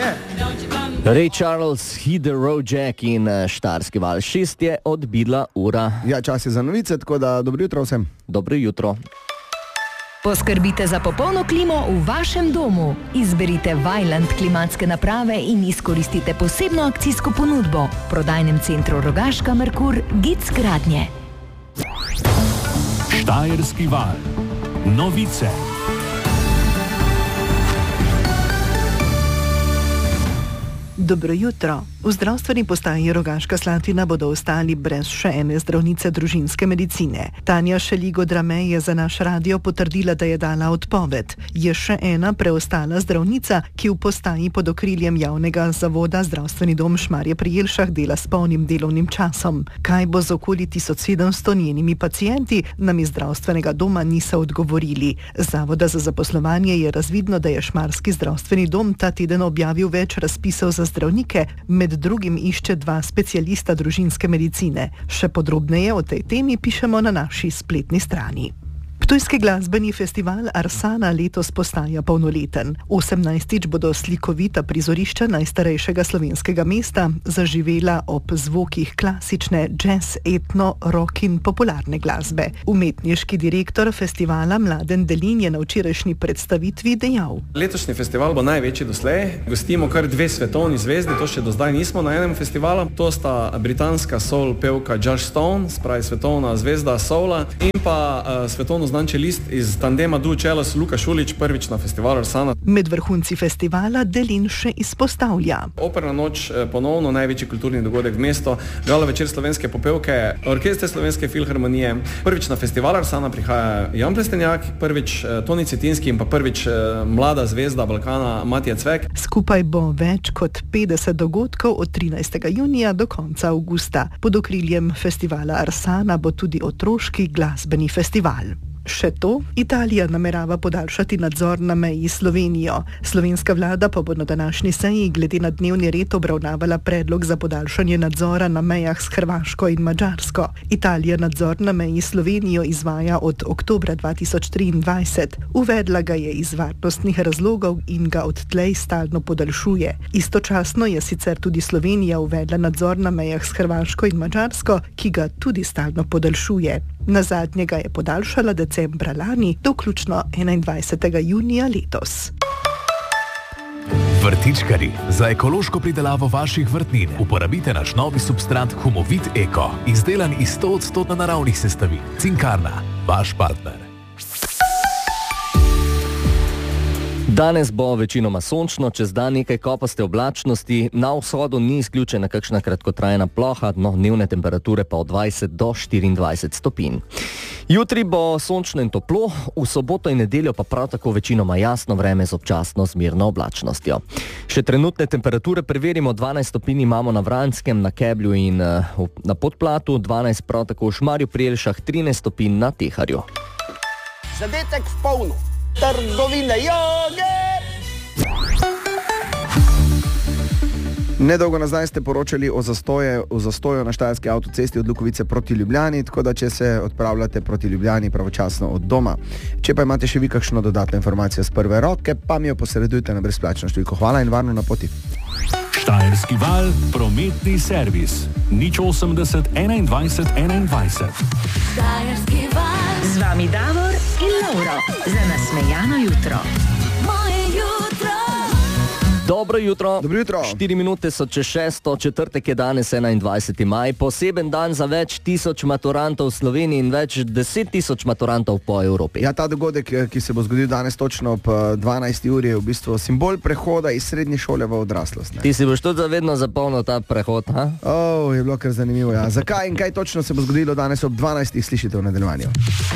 Ray Charles, Hit the Road Jack in Štajerski val. 6 je odbila ura. Ja, čas je za novice, tako da dobro jutro vsem. Dobro jutro. Poskrbite za popolno klimo v vašem domu. Izberite Vaillant klimatske naprave in izkoristite posebno akcijsko ponudbo. V prodajnem centru Rogaška Merkur Gic Gradnje. Štajerski val. Novice. Dobro jutro. V zdravstveni postaji Rogaška Slatina bodo ostali brez še ene zdravnice družinske medicine. Tanja Šeligo-Drame je za naš radio potrdila, da je dala odpoved. Je še ena preostala zdravnica, ki v postaji pod okriljem javnega zavoda Zdravstveni dom Šmarje pri Jelšah dela s polnim delovnim časom. Kaj bo z okoli 1700 njenimi pacienti, nam iz zdravstvenega doma niso odgovorili. Zavoda za zaposlovanje je razvidno, da je Šmarski zdravstveni dom ta teden objavil več razpisov za zdravnike, med drugim išče 2 specialista družinske medicine. Še podrobneje o tej temi pišemo na naši spletni strani. Ptujski glasbeni festival Arsana letos postaja polnoleten. 18. bodo slikovita prizorišča najstarejšega slovenskega mesta zaživela ob zvokih klasične, jazz, etno, rock in popularne glasbe. Umetniški direktor festivala Mladen Delin je na včerajšnji predstavitvi dejal: Letošnji festival bo največji doslej. Gostimo kar 2 svetovni zvezdi, to še do zdaj nismo na enem festivalu. To sta britanska soul pevka Josh Stone, spravi svetovna zvezda soula, in pa svetovno znan čelist iz tandema Duo Celos Luka Šulić, prvič na festivalu Arsana. Med vrhunci festivala Delin še izpostavlja: Operna noč, ponovno največji kulturni dogodek v mestu, gala večer slovenske popevke, orkester Slovenske filharmonije. Prvič na festival Arsana prihaja Jan Plestenjak, prvič Toni Cetinski in pa prvič mlada zvezda Balkana Matija Cvek. Skupaj bo več kot 50 dogodkov od 13. junija do konca avgusta. Pod okriljem festivala Arsana bo tudi otroški glasbeni festival. Še to, Italija namerava podaljšati nadzor na meji s Slovenijo. Slovenska vlada pa bo na današnji seji glede na dnevni red obravnavala predlog za podaljšanje nadzora na mejah s Hrvaško in Madžarsko. Italija nadzor na meji s Slovenijo izvaja od oktobra 2023. Uvedla ga je iz varnostnih razlogov in ga odtlej stalno podaljšuje. Istočasno je sicer tudi Slovenija uvedla nadzor na mejah s Hrvaško in Madžarsko, ki ga tudi stalno podaljšuje. Nazadnje ga je podaljšala decembra lani do vključno 21. junija letos. Vrtičkarji, za ekološko pridelavo vaših vrtnin uporabite naš novi substrat Humovit Eko, izdelan iz 100% naravnih sestavin. Cinkarna, vaš partner. Danes bo večinoma sončno, čez dan nekaj kopaste oblačnosti, na vzhodu ni izključena kakšna kratkotrajna ploha, dnevne temperature pa od 20 do 24 stopinj. Jutri bo sončno in toplo, v soboto in nedeljo pa prav tako večinoma jasno vreme z občasno zmerno oblačnostjo. Še trenutne temperature preverimo, 12 stopinj imamo na Vranskem, na Keblju in na Podplatu, 12 prav tako v Šmarju pri Jelšah, 13 stopinj na Teharju. Zadetek v polno. Trgovine joge! Nedolgo nazaj ste poročali o zastoju na štajerski avtocesti od Lukovice proti Ljubljani, tako da če se odpravljate proti Ljubljani pravočasno od doma. Če pa imate še vi kakšno dodatno informacijo z prve roke, pa mi jo posredujte na brezplačno številko. Hvala in varno na poti. Štajerski val, prometni servis. 080 21 21. Štajerski val. Z vami Davor in Lauro. Za nasmejano jutro. Moje jutro. Dobro jutro. Dobro jutro. 4 minute so čez 6, četrtek je danes 21. maj, poseben dan za več tisoč maturantov v Sloveniji in več 10 tisoč maturantov po Evropi. Ja, ta dogodek, ki se bo zgodil danes točno ob 12. uri, je v bistvu simbol prehoda iz srednje šole v odraslost. Ti si boš tudi zavedno zapolnil ta prehod, ha? Je bilo kar zanimivo, ja. Zakaj in kaj točno se bo zgodilo danes ob 12. slišite v nadaljevanju.